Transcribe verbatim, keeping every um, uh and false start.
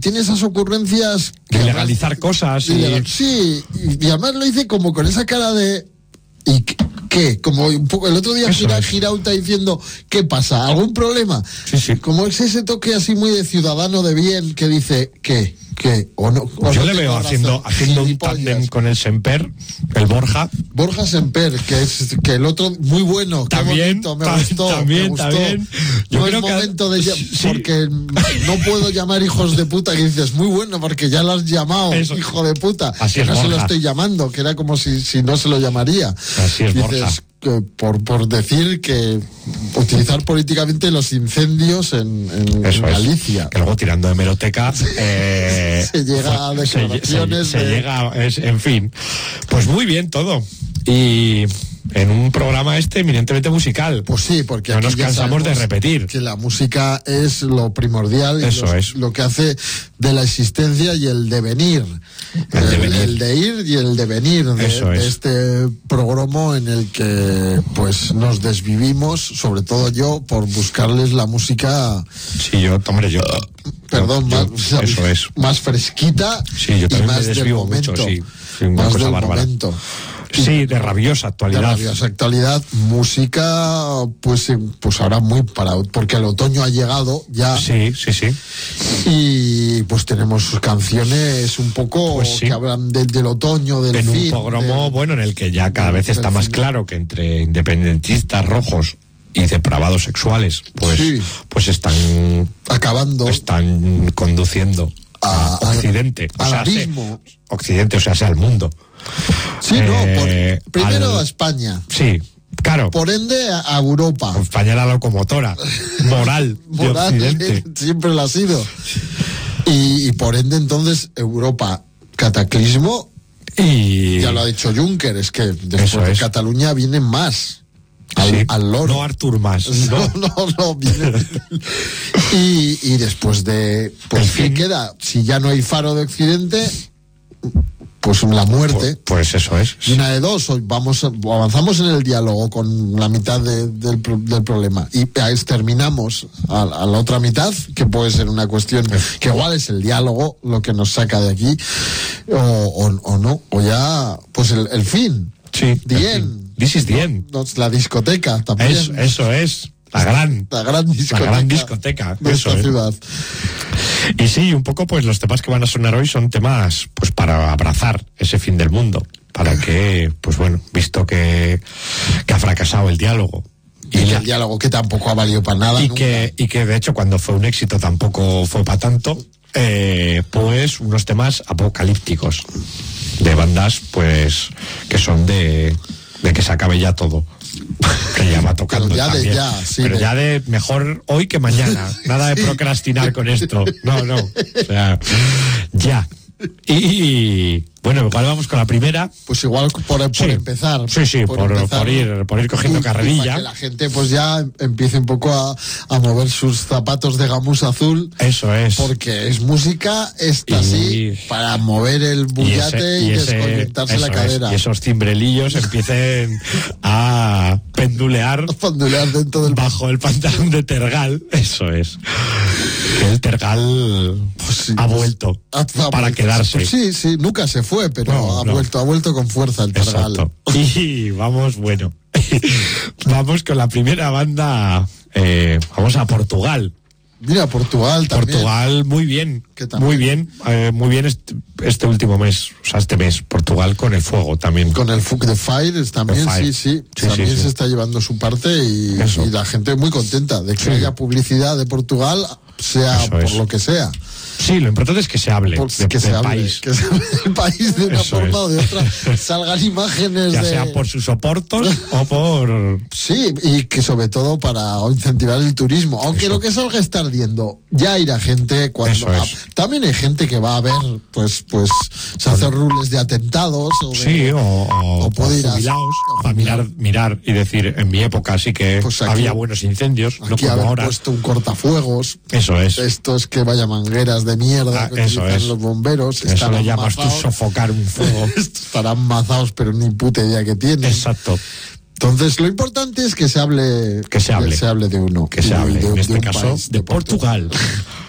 tiene esas ocurrencias de legalizar cosas y... Legal, sí, y, y además lo dice como con esa cara de ¿y qué? Como un poco el otro día gira, Girauta diciendo ¿qué pasa? ¿Algún problema? Sí, sí. Como es ese toque así muy de ciudadano de bien que dice ¿qué? ¿Qué? O no, o yo no le veo haciendo, haciendo un tándem con el Semper, el Borja. Borja Semper, que es que el otro muy bueno, también, bonito, me ta- gustó, también, me gustó. también. Yo no creo es que momento de sí. porque no puedo llamar hijos de puta, que dices muy bueno porque ya lo has llamado, Eso. hijo de puta. Así que es, no Borja. se lo estoy llamando, que era como si, si no se lo llamaría. Así es, dices, Borja. que por, por decir que utilizar políticamente los incendios en, en, Eso en es. Galicia. Que luego tirando de hemeroteca eh, se llega a se, declaraciones se, se de... llega, es, en fin. Pues muy bien todo. Y en un programa este eminentemente musical. Pues sí, porque no aquí nos ya cansamos de sabemos repetir. que la música es lo primordial y Eso los- es. lo que hace de la existencia y el devenir. El devenir. el de ir y el devenir de, Eso de es. este programa en el que pues nos desvivimos, sobre todo yo, por buscarles la música, Sí, yo, hombre, yo. perdón, yo- más, yo- eso es. más fresquita Sí, yo y también me más del desvío momento. mucho, sí. Sí, una más cosa del bárbara. momento. Sí, de rabiosa De actualidad. rabiosa actualidad, música, pues, eh, pues ahora muy parado, porque el otoño ha llegado ya Sí, sí, sí. y pues tenemos canciones un poco Pues sí. que hablan de- del otoño, del En un fin. pogromo, de- bueno, en el que ya cada vez está del más fin. claro que entre independentistas rojos y depravados sexuales, pues, Sí. pues están, acabando están conduciendo a, A- a- Occidente, o al sea, se- abismo. Occidente, o sea, sea al mundo. Sí, eh, no, por- primero al- a España, Sí, claro. por ende a, a Europa. España era la locomotora moral de Moral, Occidente. siempre lo ha sido. Y, y por ende entonces Europa, cataclismo, Y ya lo ha dicho Juncker, es que después Eso de es. Cataluña vienen más. Al, sí, al loro. no Artur más. No, No. no, no, viene. y, y después de, pues, El ¿qué fin. queda? Si ya no hay faro de Occidente, pues la muerte. Pues, pues eso es. Y una de dos, o vamos, a- o avanzamos en el diálogo con la mitad de- del, pro- del problema y exterminamos a, a la otra mitad, que puede ser una cuestión que igual es el diálogo lo que nos saca de aquí, o, o, o no, o ya, pues el, el fin. Sí, The en end. fin. This is the end. No, la discoteca también. Es- eso es. La gran, La gran discoteca. la gran discoteca. De Eso esta es. ciudad. Y sí, un poco pues los temas que van a sonar hoy son temas pues para abrazar ese fin del mundo, para que, pues bueno, visto que, que ha fracasado el diálogo Y, y, que la- el diálogo que tampoco ha valido para nada. y nunca. que y que de hecho cuando fue un éxito tampoco fue para tanto, eh, pues unos temas apocalípticos de bandas pues que son de, de que se acabe ya todo. Que ya va tocando Pero ya de también. ya, sí, Pero de- ya de mejor hoy que mañana. Nada de procrastinar con esto. No, no. O sea, ya. Y bueno, igual vamos con la primera. Pues igual por, por Sí. empezar. Sí, sí, por, empezar, por ir, por ir cogiendo y- y para carrerilla. que la gente pues ya empiece un poco a, a mover sus zapatos de gamuza azul. Eso es. Porque es música, esta Y- sí, para mover el bullate y, ese- desconectarse eso la es, cadera. y esos cimbrelillos empiecen a pendulear Fondulear dentro del bajo el pantalón de Tergal. Eso es. Que el Tergal Pues sí, ha pues, vuelto ha- ha para vuelto. quedarse. Pues sí, sí, nunca se fue, pero No, ha no. vuelto, ha vuelto con fuerza el Tergal. Exacto. Y vamos, bueno, vamos con la primera banda, eh, vamos a Portugal. Mira, Portugal también. Portugal, muy bien, Que también- muy bien, eh, muy bien este, este último mes, o sea, este mes, Portugal con el fuego también. Con el Fuck the Fire también, The Fire. sí, sí. Sí, también sí, sí. se está llevando su parte y, Eso. y la gente muy contenta de que Sí. haya publicidad de Portugal, sea Eso por es. lo que sea. Sí, lo importante es que se hable Por- de- que, se del hable, país, que se hable del país de una Eso forma es. o de otra. Salgan imágenes ya de... sea por sus soportos o por... Sí, y que sobre todo para incentivar el turismo. Aunque Eso. lo que salga está ardiendo. Ya irá gente cuando... Eso es. ah, también hay gente que va a ver, pues, pues, se hace rules de atentados. O de- Sí, o, o, o puede o ir a- jubilados, a para jubilar. mirar, mirar y decir, en mi época sí que Pues aquí- había buenos incendios, no Aquí como haber ahora. puesto un cortafuegos. Eso es. Estos que vaya mangueras de mierda Ah, que eso utilizan es. los bomberos. Eso estarán le llamas tú mazaos. sofocar un fuego. Estarán mazados, pero ni puta idea que tienen. Exacto. Entonces, lo importante es que se hable, Que se hable. se hable de uno. Que se y hable, de- en de este un caso, país, de Portugal.